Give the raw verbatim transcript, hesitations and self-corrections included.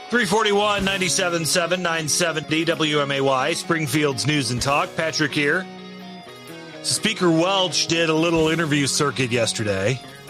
three forty-one, ninety-seven point seven, nine seventy W M A Y, Springfield's News and Talk. Patrick here. So Speaker Welch did a little interview circuit yesterday.